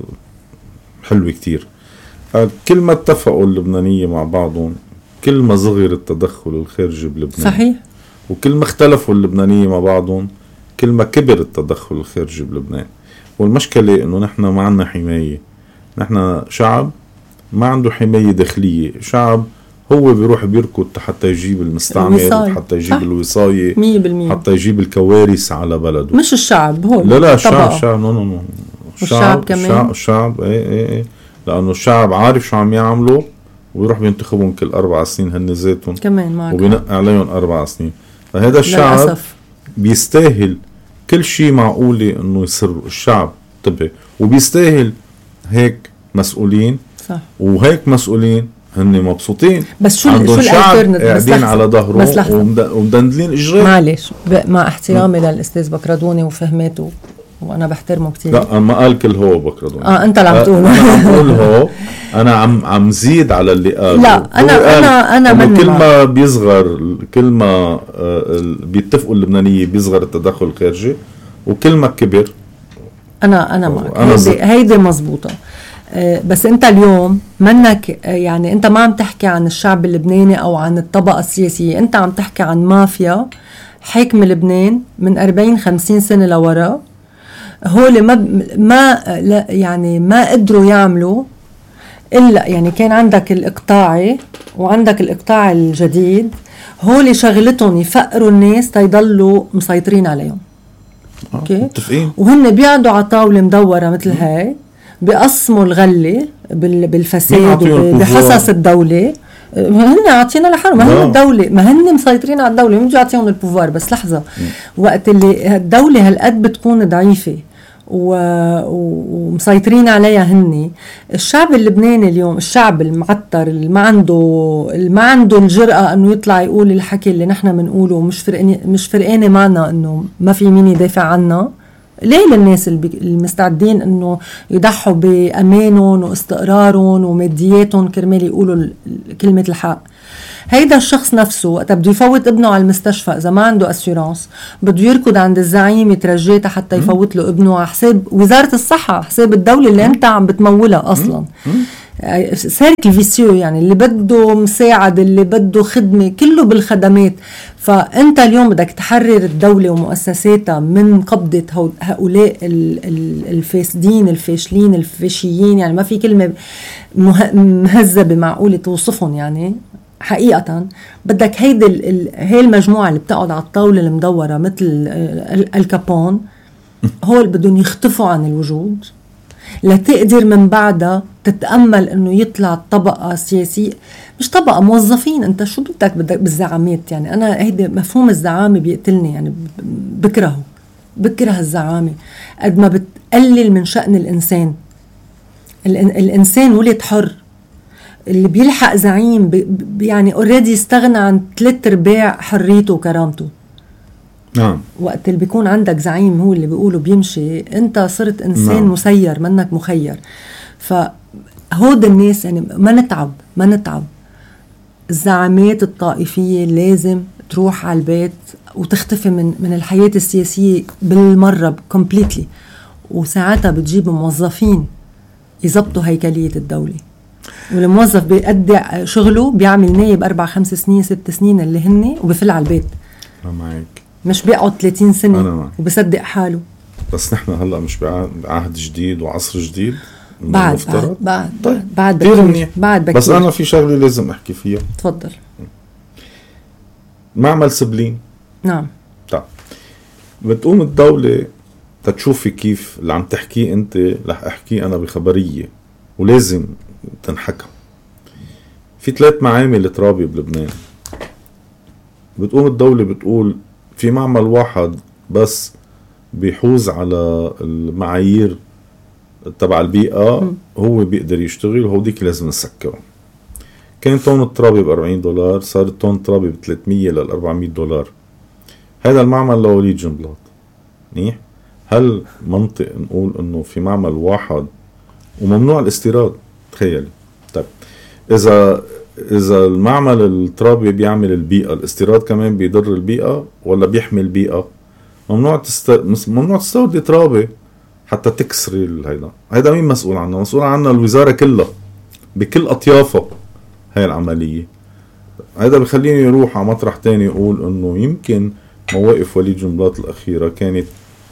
حلوة كتير. قال كل ما اتفقوا اللبنانية مع بعضهم كل ما صغر التدخل الخارجي بلبنان. صحيح. وكل ما اختلفوا اللبنانية مع بعضهم كل ما كبر التدخل الخارجي بلبنان. والمشكلة انه نحن ما عنا حماية، نحن شعب ما عنده حماية داخلية، شعب هو بيروح بيركض حتى يجيب المستعمر، حتى يجيب صح. الوصاية مية بالمية، حتى يجيب الكوارث على بلده. مش الشعب هو، لا لا الشعب الشعب نو نو نو الشعب كمان الشعب, الشعب ايه ايه ايه لأنه الشعب عارف شو عم يعملوا، ويروح بينتخبهم كل أربع سنين هن ذاتهم كمان معك، وبينقع عليهم أربع سنين. فهذا الشعب للأسف بيستاهل كل شيء معقولة إنه يصير الشعب تبه، وبيستاهل هيك مسؤولين صح. وهيك مسؤولين هن مبسوطين، بس شو عندهم شو شعب قاعدين على ظهره ومدندلين اجرام. معلش مع احترامي للاستاذ بكردوني وفهماته وانا بحترمه كتير. لا ما قال كل هو بكردوني، اه انت اللي عم تقول. انا عم بقول هو، انا عم عم زيد على اللي قال. لا انا انا انا من كل ما بيصغر كل ما بيتفقوا اللبنانيه بيصغر التدخل الخارجي، وكل ما كبر انا انا معك. هيدي هيدي مزبوطه. بس انت اليوم منك يعني انت ما عم تحكي عن الشعب اللبناني او عن الطبقة السياسية، انت عم تحكي عن مافيا حاكم لبنان من أربعين خمسين سنة لورا. هول ما ما يعني ما قدروا يعملوا الا يعني كان عندك الاقطاعي وعندك الاقطاع الجديد، هول شغلتهم يفقروا الناس تيضلوا مسيطرين عليهم. اوكي متفقين. وهن بيقعدوا على طاولة مدورة مثل هاي، بيقسموا الغلة بالفساد وبحصص الدولة، ما هن عاطينا لحالهم، ما هن الدولة، ما هن مسيطرين على الدولة، مش يعطيهم البوفار. بس لحظة م. وقت اللي الدولة هالقد بتكون ضعيفة ومسيطرين عليها هني، الشعب اللبناني اليوم، الشعب المعتر اللي ما عنده اللي ما عنده الجرأة انه يطلع يقول الحكي اللي نحن بنقوله، مش فرقاني مش فرقاني معنا انه ما في مين يدافع عنا. ليه للناس المستعدين انه يضحوا بامانهم واستقرارهم ومادياتهم كرمال يقولوا كلمة الحق؟ هيدا الشخص نفسه وقت بده يفوت ابنه على المستشفى اذا ما عنده اسيورانس بده يركض عند الزعيم يترجاه حتى يفوت له ابنه على حساب وزارة الصحة، حساب الدولة اللي انت عم بتمولها اصلا. سيركل فيسيو، يعني اللي بده مساعد اللي بده خدمة كله بالخدمات. فانت اليوم بدك تحرر الدولة ومؤسساتها من قبضة هؤلاء الفاسدين الفاشلين الفاشيين، يعني ما في كلمة مهذبة معقولة توصفهم. يعني حقيقة بدك هيدي هاي المجموعة اللي بتقعد على الطاولة المدورة مثل الكابون، هو اللي بدهم يختفوا عن الوجود لتقدر من بعدها تتأمل انه يطلع طبقة سياسية، مش طبقة موظفين. انت شو بدك بدك بالزعامات؟ يعني انا هيدا مفهوم الزعامة بيقتلني، يعني بكرهه بكره الزعامة قد ما بتقلل من شأن الانسان. الانسان ولد حر، اللي بيلحق زعيم بي يعني اوريدي استغنى عن ثلاث ارباع حريته وكرامته. نعم. وقت اللي بيكون عندك زعيم هو اللي بيقوله بيمشي، انت صرت انسان نعم. مسير منك مخير. فهود الناس يعني ما نتعب ما نتعب الزعامات الطائفية لازم تروح على البيت وتختفي من من الحياة السياسية بالمرة كومبليتلي، وساعتها بتجيب موظفين يزبطوا هيكلية الدولة. والموظف بيأدي شغله، بيعمل نايب أربع خمس سنين ست سنين اللي هن وبفل على البيت. أنا معك، مش بيقعد ثلاثين سنة وبصدق حاله. بس نحن هلأ مش بعهد جديد وعصر جديد بعد بعد بعد طيب. بعد بكير. بعد بكير. بس أنا في شغلة لازم أحكي فيها. تفضل. معمل سبلين. نعم. طيب بتقوم الدولة تتشوفي كيف اللي عم تحكيه أنت رح أحكيه أنا بخبرية ولازم تنحكم. في ثلاث معامل ترابي بلبنان، بتقوم الدولة بتقول في معمل واحد بس بيحوز على المعايير تبع البيئة م. هو بيقدر يشتغل وهوديك لازم نسكره. كان طون الترابي بأربعين دولار، صار الطون الترابي بثلاثمية للأربعمية دولار. هذا المعمل لوليد جنبلاط. منيح. هل منطق نقول انه في معمل واحد وممنوع الاستيراد؟ تخيل. طيب اذا اذا المعمل الترابي بيعمل البيئة، الاستيراد كمان بيضر البيئة ولا بيحمي البيئة؟ ممنوع تست... ممنوع تستورد ترابي حتى تكسري هيدا. هيدا مين مسؤول عنه؟ مسؤول عنه الوزارة كلها بكل أطيافها. هاي العملية هيدا بخليني يروح على مطرح تاني يقول انه يمكن مواقف وليد جنبلاط الأخيرة كانت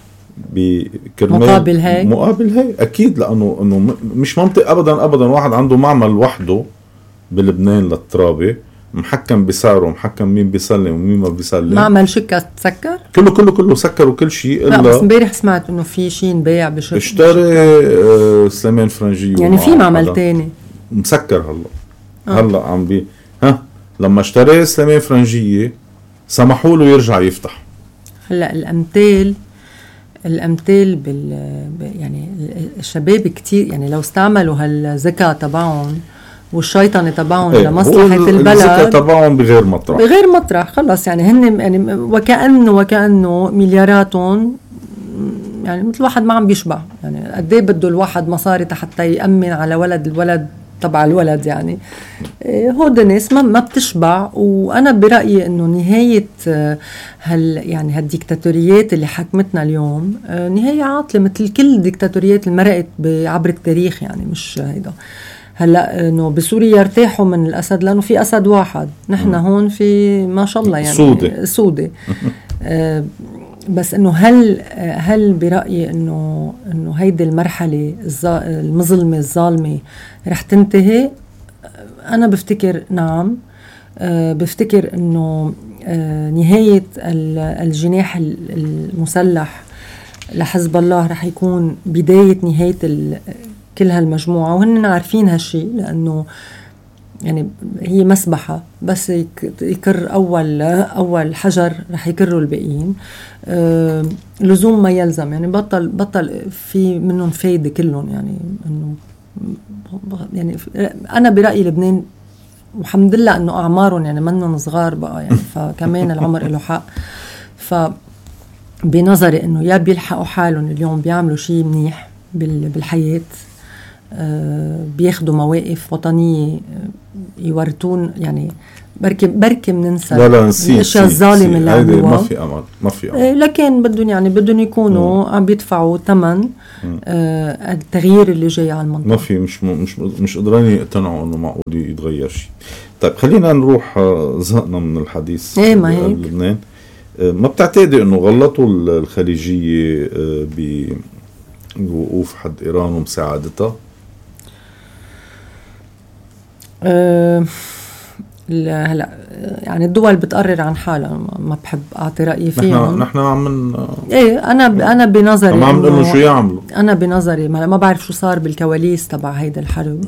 مقابل هاي مقابل هاي أكيد، لأنه إنه مش منطق أبدا أبدا واحد عنده معمل وحده بلبنان للترابي محكم بسعره، محكم مين بيسلم ومين ما بيسلم. معمل شكة تسكر كله كله كله سكر وكل شيء إلا. لا بس امبارح سمعت إنه في شيء نبيع بشكل اشتري آه سليمان فرنجي يعني في معمل تاني مسكر هلا آه. هلا عم بي ها لما اشتري سليمان فرنجية سمحوا له يرجع يفتح. هلا الأمثال الأمثال بال يعني الشباب كتير يعني لو استعملوا هالذكاء تبعهم والشيطان تبعهم ايه لمصلحة البلد، الذكاء تبعهم بغير مطرح بغير مطرح خلص. يعني هن يعني وكأنه وكأنه ملياراتهم يعني مثل واحد ما عم بيشبع. يعني قد ايه بده الواحد مصاري حتى يأمن على ولد الولد تبع الولد. يعني هود الناس ما, ما بتشبع. وأنا برأيي إنه نهاية هال يعني هالديكتاتوريات اللي حكمتنا اليوم نهاية عاطلة مثل كل الديكتاتوريات اللي مرقت بعبر التاريخ. يعني مش هيدا هلا إنه بسوريا ارتاحوا من الأسد لأنه في أسد واحد، نحن هون في ما شاء الله يعني سودة سودة. آه بس إنه هل هل برأيي إنه إنه هيدي المرحلة المظلمة الظالمة رح تنتهي؟ أنا بفتكر نعم. أه بفتكر إنه أه نهاية الجناح المسلح لحزب الله رح يكون بداية نهاية كل هالمجموعة، وهن عارفين هالشي لأنه يعني هي مسبحة، بس يكر أول أول حجر رح يكروا الباقيين. أه لزوم ما يلزم، يعني بطل بطل في منهم فايدة كلهم، يعني إنه يعني أنا برأيي لبنان والحمد لله إنه أعمارهم يعني منهم صغار بقى يعني، فكمان العمر له حق. ف بنظري إنه يا بيلحقوا حالهم اليوم بيعملوا شيء منيح بالحياة، أه بياخدوا مواقف وطنية يورتون، يعني بركي بركي مننسى الاشياء الظالمه اللي عملوها. ما في امل ما في امل، لكن بدهم يعني بدهم يكونوا عم بيدفعوا ثمن آه التغيير اللي جاي على المنطقه. ما في مش مش مش قدرانين يقتنعوا انه معقول يتغير شيء. طيب خلينا نروح، زهقنا من الحديث. ايه ما هيك لبنان. ما بتعتقدي انه غلطوا الخليجيه بوقوف حد ايران ومساعدتها؟ أه هلا يعني الدول بتقرر عن حالها، ما بحب اعطي رايي فيهم. نحن عم من ايه انا ب... انا بنظري ما عم نقول شو يعملوا. انا بنظري ما, ما بعرف شو صار بالكواليس تبع هيدا الحرب.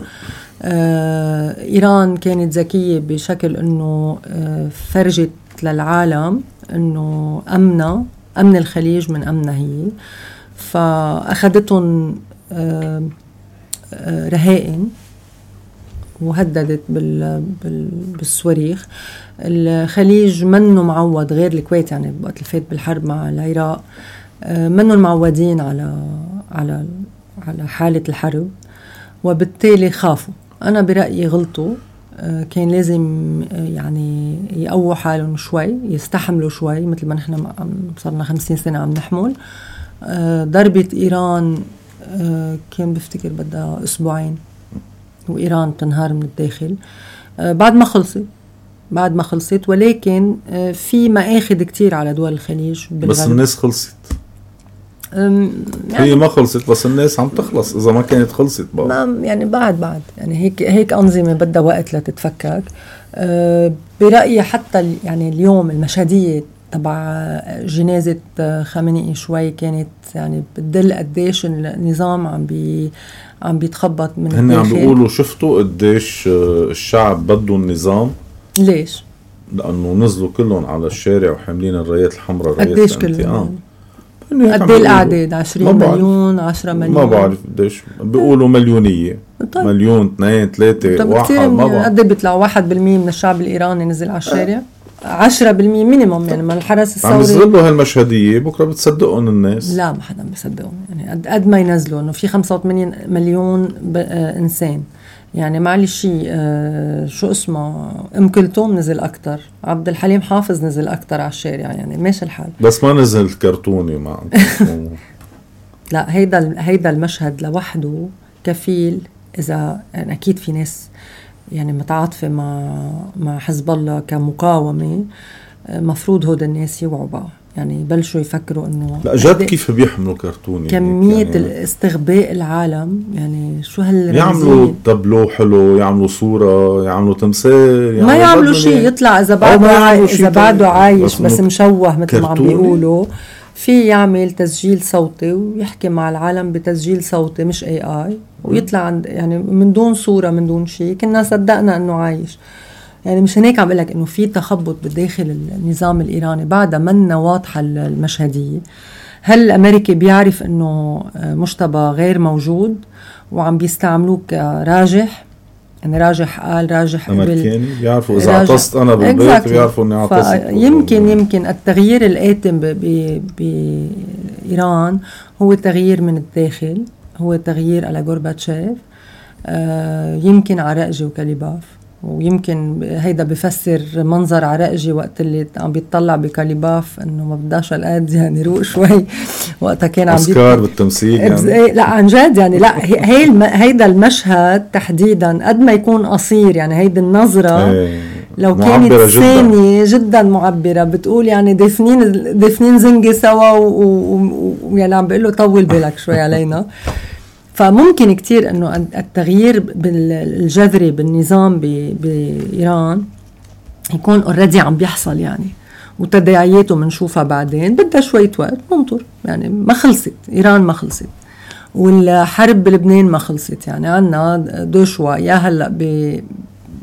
آه ايران كانت ذكيه بشكل انه آه فرجت للعالم انه امنه امن الخليج من امنها هي، فاخذتهم آه آه رهائن وهددت بال بال بالصواريخ. الخليج منه معود غير الكويت، يعني وقت اللي فات بالحرب مع العراق منه معودين على على على حالة الحرب، وبالتالي خافوا. أنا برأيي غلطوا، كان لازم يعني يقووا حالهم شوي، يستحملوا شوي، مثل ما نحن صارنا خمسين سنة عم نحمل. ضربة إيران كان بفتكر بدها أسبوعين وإيران تنهار من الداخل بعد ما خلصت بعد ما خلصت ولكن في مآخذ كتير على دول الخليج بالغرب. بس الناس خلصت يعني هي ما خلصت، بس الناس عم تخلص إذا ما كانت خلصت بقى. ما يعني بعد بعد يعني هيك هيك أنظمة بدها وقت لتتفكك. أه برأيي حتى يعني اليوم المشهدية تبع جنازة خامنئي شوي كانت يعني بتدل قديش النظام عم بي عم بيتخبط من الداخل. هن عم بيقولوا شفتوا قديش الشعب بده النظام. ليش؟ لأنه نزلوا كلهم على الشارع وحاملين الرايات الحمراء، رايات قديش كلهم؟ قد ايه الأعداد؟ عشرين مليون، عشرة مليون، ما بعرف قديش بيقولوا. مليونية. طيب. مليون، اثنين، ثلاثة، واحد، ما بعرف قد ايه بيطلع. واحد بالمية من الشعب الإيراني نزل على الشارع. عشرة بالمية مينيموم، يعني ما الحرس الثوري عم يزلوا هالمشهدية، بكرة بتصدقون الناس؟ لا ما حدا بيصدقون، يعني قد قد ما ينزلوا انه في خمسة وثمانين مليون آه انسان. يعني معلش آه شو اسمه، ام كلثوم نزل اكتر، عبد الحليم حافظ نزل اكتر على الشارع، يعني ماشي الحال. بس ما نزل كرتوني مع لا هيدا هيدا المشهد لوحده كفيل. اذا يعني اكيد في ناس يعني متعاطفة مع مع حزب الله كمقاومة، مفروض هود الناس يوعوا بقى، يعني بلشوا يفكروا انه لا جد كيف بيحملوا كرتوني كمية يعني الاستغباء العالم. يعني شو هالرمزية، يعملوا تابلو حلو، يعملوا صورة، يعملوا تمثال، ما يعملوا شيء يطلع اذا بعده عايش إذا بعده عايش بس, بس مشوه مثل ما عم بيقولوا. في يعمل تسجيل صوتي ويحكي مع العالم بتسجيل صوتي مش اي اي، ويطلع عند يعني من دون صورة من دون شيء، كنا صدقنا انه عايش. يعني مش هناك عم بقولك انه في تخبط بداخل النظام الايراني بعدها منا واضحة المشهدية. هل الامريكي بيعرف انه مجتبى غير موجود وعم بيستعملوه كراجح؟ يعني راجح قال راجح امريكاني بيعرفوا اذا عطست انا بالبيت بيعرفوا اني عطست. يمكن يمكن التغيير الآتم بإيران هو تغيير من الداخل، هو تغيير على غورباتشيف، آه يمكن عراقجي وكاليباف. ويمكن هيدا بفسر منظر عراقجي وقت اللي عم بيطلع بكاليباف انه ما بداش القاد يعني روق شوي وقتها كان عم اسكار بالتمثيل يعني. لا عن جد يعني لا هي الم... هيدا المشهد تحديدا قد ما يكون قصير، يعني هيدي النظرة ايه لو كانت ثانية جدا. جدا معبرة، بتقول يعني دفنين دفنين زنقة سوا ويعني عم بقول له طول بالك شوي علينا. فممكن كتير انه التغيير الجذري بالنظام بإيران يكون اوريدي عم بيحصل يعني، وتداعياته منشوفها بعدين، بدها شوية وقت ننطر. يعني ما خلصت إيران، ما خلصت، والحرب بلبنان ما خلصت. يعني عنا دو شوى يا هلأ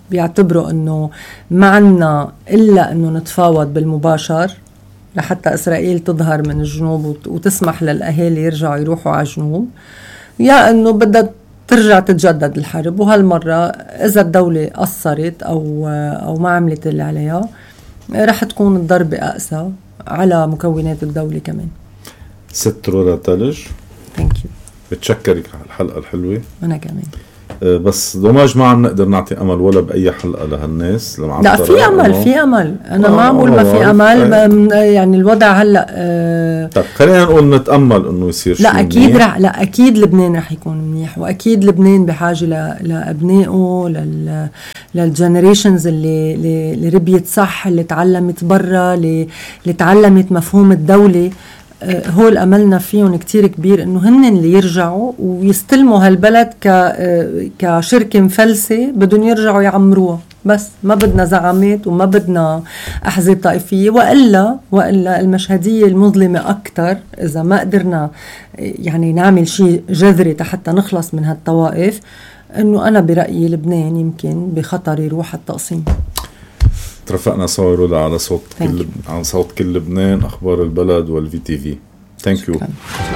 بيعتبروا أنه ما عنا إلا أنه نتفاوض بالمباشر لحتى إسرائيل تظهر من الجنوب وتسمح للأهالي يرجعوا يروحوا على الجنوب، يا أنه بدها ترجع تتجدد الحرب. وهالمرة إذا الدولة قصرت أو, أو ما عملت اللي عليها رح تكون الضربة أقسى على مكونات الدولة كمان. ست رورا تلج، بتشكرك على الحلقة الحلوة. أنا كمان. بس دوماج ما عم نقدر نعطي أمل ولا بأي حلقة لهالناس. لا في أمل، في أمل. أنا ما أقول ما في أمل، يعني الوضع هلأ أه طب خلينا نقول نتأمل إنه يصير شيء. لا أكيد رح لا أكيد لبنان رح يكون منيح، وأكيد لبنان بحاجة لأبنائه، لل للجنريشنز اللي اللي ربيت صح، اللي تعلمت برا، اللي اللي تعلمت مفهوم الدولة. هو الأملنا فيهم كتير كبير إنه هن اللي يرجعوا ويستلموا هالبلد كشركة مفلسة، بدهم يرجعوا يعمروها. بس ما بدنا زعامات وما بدنا أحزاب طائفية، وإلا وإلا المشهدية المظلمة أكتر إذا ما قدرنا يعني نعمل شيء جذري حتى نخلص من هالطوائف. إنه أنا برأيي لبنان يمكن بخطر يروح التقسيم. ترفقنا سوا رولا على صوت كل على صوت كل لبنان، أخبار البلد والفي تي في. ثانك يو.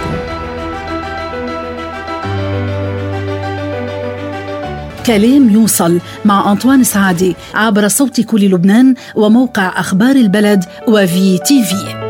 كلام يوصل مع أنطوان سعادي عبر صوت كل لبنان وموقع أخبار البلد وفي تي في.